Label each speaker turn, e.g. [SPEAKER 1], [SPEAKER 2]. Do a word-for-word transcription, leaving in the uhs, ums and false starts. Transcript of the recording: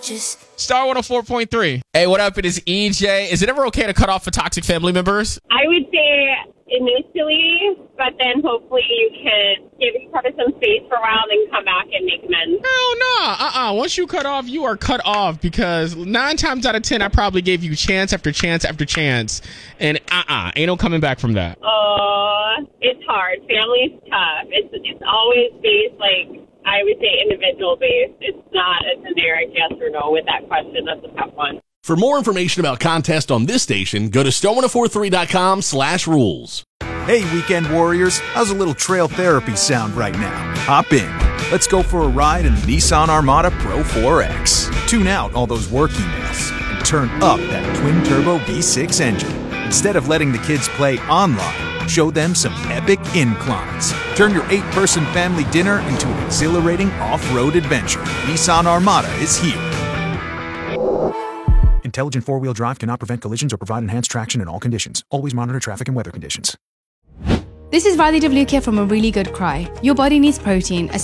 [SPEAKER 1] just
[SPEAKER 2] Star one oh four point three. Hey, what up? It is E J. Is it ever okay to cut off for toxic family members?
[SPEAKER 3] I would say initially, but then hopefully you can give each other some space for a while and then come back and make amends.
[SPEAKER 2] Hell no. Uh-uh. Once you cut off, you are cut off, because nine times out of ten, I probably gave you chance after chance after chance. And uh-uh. Ain't no coming back from that.
[SPEAKER 3] Oh, it's hard. Family's tough. It's, it's always based, like, I would say individual based. It's not a generic yes or no with that question. That's a tough one.
[SPEAKER 4] For more information about contests on this station, go to star ten forty-three dot com slash rules.
[SPEAKER 5] Hey, weekend warriors, how's a little trail therapy sound right now? Hop in. Let's go for a ride in the Nissan Armada Pro four X. Tune out all those work emails and turn up that twin-turbo V six engine. Instead of letting the kids play online, show them some epic inclines. Turn your eight-person family dinner into an exhilarating off-road adventure. Nissan Armada is here. Intelligent four-wheel drive cannot prevent collisions or provide enhanced traction in all conditions. Always monitor traffic and weather conditions.
[SPEAKER 6] This is Riley W. here from A Really Good Cry. Your body needs protein,